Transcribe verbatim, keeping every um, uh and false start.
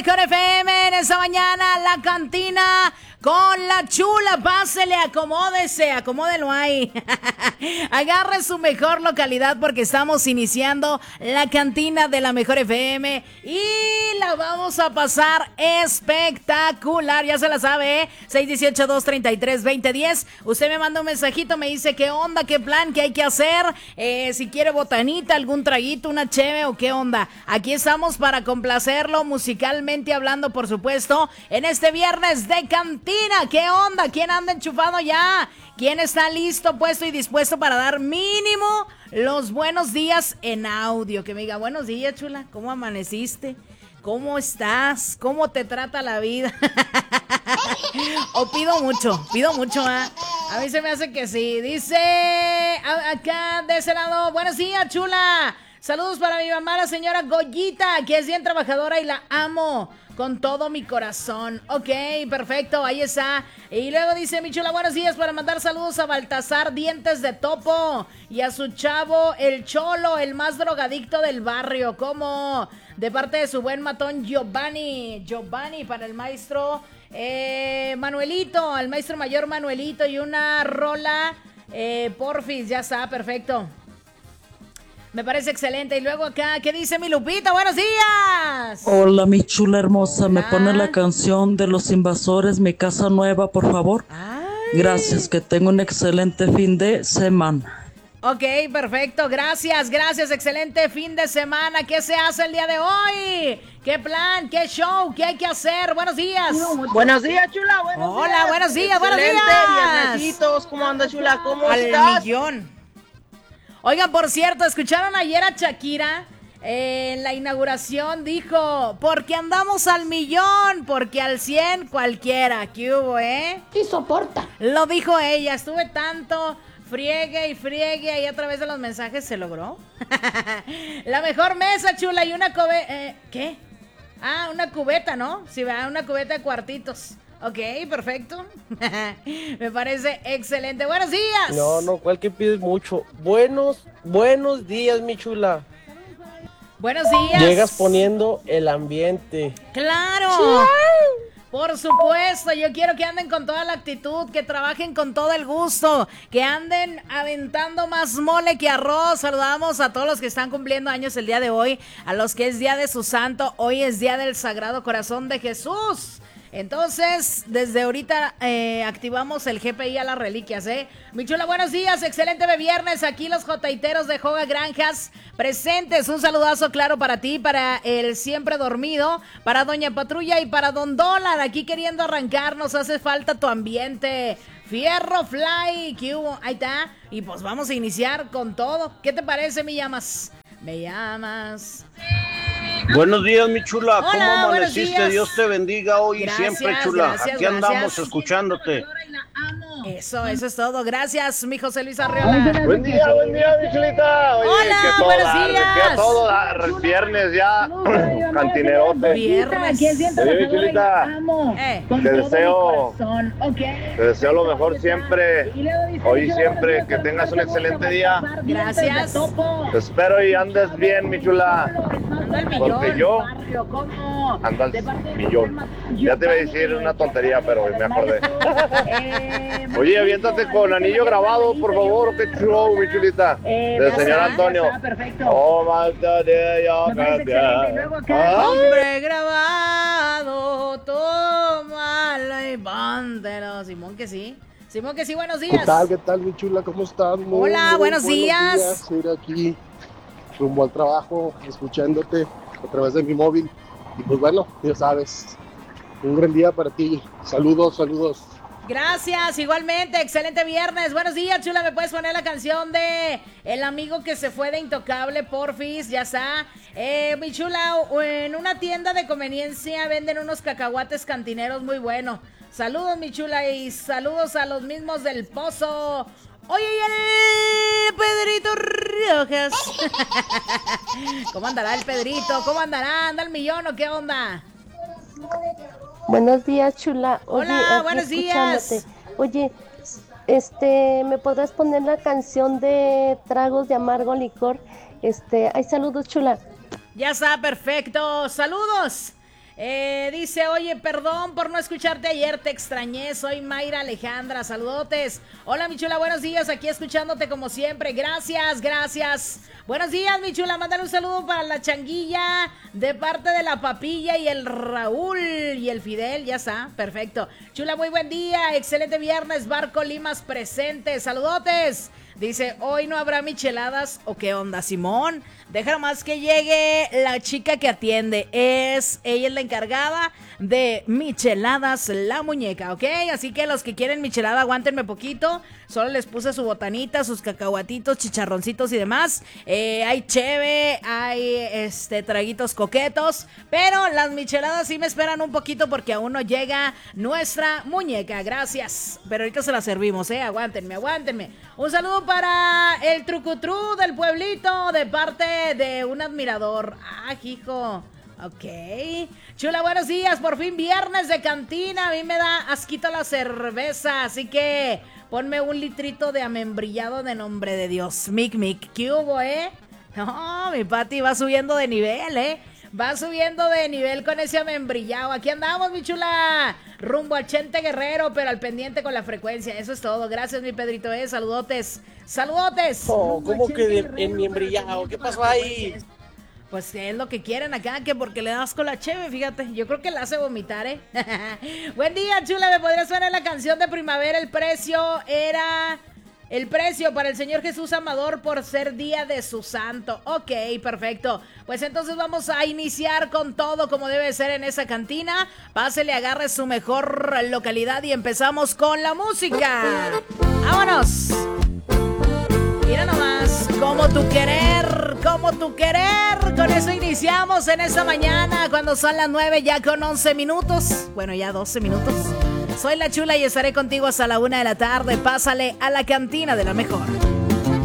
Mejor F M en esta mañana, la cantina con la chula. Pásele, acomódese, acomódelo ahí. Agarre su mejor localidad porque estamos iniciando la cantina de la Mejor F M y la vamos a pasar espectacular. Ya se la sabe, ¿eh? seis uno ocho, dos tres tres, dos cero uno cero. Usted me manda un mensajito, me dice qué onda, qué plan, qué hay que hacer. Eh, si quiere botanita, algún traguito, una cheve o qué onda. Aquí estamos para complacerlo musicalmente hablando, por supuesto, en este viernes de cantina. ¿Qué onda? ¿Quién anda enchufado ya? ¿Quién está listo, puesto y dispuesto para dar mínimo los buenos días en audio? Que me diga, buenos días, chula, ¿cómo amaneciste? ¿Cómo estás? ¿Cómo te trata la vida? O pido mucho, pido mucho, ¿eh? A mí se me hace que sí. Dice a- acá de ese lado, buenos días, chula. Saludos para mi mamá, la señora Goyita, que es bien trabajadora y la amo con todo mi corazón. Ok, perfecto, ahí está. Y luego dice mi chula, buenos días, para mandar saludos a Baltasar Dientes de Topo y a su chavo, el Cholo, el más drogadicto del barrio. ¿Cómo? De parte de su buen matón Giovanni. Giovanni para el maestro eh, Manuelito, al maestro mayor Manuelito, y una rola eh, porfis, ya está, perfecto. Me parece excelente. Y luego acá, ¿qué dice mi Lupita? ¡Buenos días! Hola, mi chula hermosa. ¿Me Hola. pone la canción de Los Invasores, Mi Casa Nueva, por favor? Ay. Gracias, que tengo un excelente fin de semana. Ok, perfecto. Gracias, gracias. Excelente fin de semana. ¿Qué se hace el día de hoy? ¿Qué plan? ¿Qué show? ¿Qué hay que hacer? Buenos días. Buenos días, chula. Buenos Hola, días. buenos días, buenos Excelente, días. viernesitos. ¿Cómo anda, chula? ¿Cómo Al estás? millón. Oigan, por cierto, ¿escucharon ayer a Shakira? Eh, en la inauguración dijo, porque andamos al millón, porque al cien cualquiera. ¿Qué hubo, eh? Y soporta. Lo dijo ella. Estuve tanto friegue y friegue ahí a través de los mensajes. ¿Se logró? La mejor mesa, chula, y una cubeta. Eh, ¿Qué? Ah, una cubeta, ¿no? Sí, va, una cubeta de cuartitos. Ok, perfecto. Me parece excelente. Buenos días. No, no, ¿cuál que pides mucho? Buenos, buenos días, mi chula. Buenos días. Llegas poniendo el ambiente. ¡Claro! Por supuesto, yo quiero que anden con toda la actitud, que trabajen con todo el gusto, que anden aventando más mole que arroz. Saludamos a todos los que están cumpliendo años el día de hoy, a los que es día de su santo. Hoy es día del Sagrado Corazón de Jesús. Entonces, desde ahorita eh, activamos el G P I a las reliquias, ¿eh? Mi chula, buenos días, excelente de viernes. Aquí los jotaiteros de Joga Granjas presentes. Un saludazo claro para ti, para el siempre dormido, para Doña Patrulla y para Don Dólar. Aquí queriendo arrancar, nos hace falta tu ambiente. Fierro Fly, ¿qué hubo? Ahí está. Y pues vamos a iniciar con todo. ¿Qué te parece, me llamas? Me llamas. Buenos días, mi chula. Hola, ¿Cómo buenos amaneciste? días. Dios te bendiga hoy Gracias, y siempre, chula. gracias, Aquí andamos gracias. escuchándote. Eso, eso es todo. Gracias, mi José Luis Arriola. Buen día, buen día, mi chulita. Oye, Hola, que todo buenos dar, días. que a todo dar. Viernes ya, cantinerote. Viernes. Oye, mi chulita, Eh, te deseo, te deseo lo mejor siempre, hoy y siempre, que tengas un excelente día. gracias. Te espero y andes bien, mi chula, Ando al porque millón. yo ando al millón. Ya te iba a decir una tontería, pero me acordé. Oye, aviéntate con anillo grabado, por favor, qué show, mi chulita. Del señor Antonio. Oh, Malta de yo, Hombre grabado, tómala y póntelo. Simón que sí. Simón que sí, buenos ¿Qué días. tal? ¿Qué tal, mi chula? ¿Cómo estás? Muy, Hola, muy buenos días. Estoy aquí rumbo al trabajo, escuchándote a través de mi móvil. Y pues bueno, ya sabes, un gran día para ti. Saludos, saludos. Gracias, igualmente, excelente viernes. Buenos días, chula, ¿me puedes poner la canción de El amigo que se fue de Intocable, porfis? Ya está. Eh, mi chula, en una tienda de conveniencia venden unos cacahuates cantineros muy buenos. Saludos, mi chula, y saludos a los mismos del Pozo. Oye, y el Pedrito Rojas. ¿Cómo andará el Pedrito? ¿Cómo andará? ¿Anda el millón o qué onda? Buenos días, chula. Oye, Hola, aquí buenos días. escuchándote. Oye, este, ¿me podrás poner la canción de Tragos de Amargo Licor? Este, ay, saludos, chula. Ya está, perfecto. Saludos. Eh, dice, oye, perdón por no escucharte ayer, te extrañé, soy Mayra Alejandra, saludotes. Hola, mi chula, buenos días, aquí escuchándote como siempre, gracias, gracias. Buenos días, mi chula, mándale un saludo para la Changuilla, de parte de la Papilla y el Raúl y el Fidel, ya está, perfecto. Chula, muy buen día, excelente viernes, Barco Limas presente, saludotes. Dice, hoy no habrá micheladas, ¿o qué onda, Simón? Deja nomás que llegue la chica que atiende. Es, ella es la encargada de micheladas la muñeca, ¿ok? Así que los que quieren michelada, aguántenme poquito. Solo les puse su botanita, sus cacahuatitos, chicharroncitos y demás. Eh, hay cheve, hay este traguitos coquetos. Pero las micheladas sí me esperan un poquito porque aún no llega nuestra muñeca. Gracias. Pero ahorita se la servimos, ¿eh? Aguántenme, aguántenme. Un saludo para el trucutru del pueblito de parte de un admirador. Ah, hijo. Ok. Chula, buenos días. Por fin viernes de cantina. A mí me da asquito la cerveza. Así que ponme un litrito de amembrillado de nombre de Dios. Mic, mic. ¿Qué hubo, eh? No, mi Pati va subiendo de nivel, eh. Va subiendo de nivel con ese amembrillado. Aquí andamos, mi chula. Rumbo al Chente Guerrero, pero al pendiente con la frecuencia. Eso es todo. Gracias, mi Pedrito, eh. Saludotes. Saludotes. Oh, ¿cómo que de, en mi embrillado? ¿Qué pasó ahí? Pues es lo que quieren acá, que porque le das con la cheve, fíjate. Yo creo que la hace vomitar, ¿eh? Buen día, chula. ¿Me podrías poner la canción de Primavera? El precio era... El precio para el Señor Jesús Amador por ser día de su santo. Ok, perfecto. Pues entonces vamos a iniciar con todo como debe ser en esa cantina. Pásele, agarre su mejor localidad y empezamos con la música. ¡Vámonos! Mira nomás, como tu querer, como tu querer. Con eso iniciamos en esta mañana cuando son las nueve ya con once minutos. Bueno, ya doce minutos. Soy la Chula y estaré contigo hasta la una de la tarde. Pásale a la cantina de la mejor.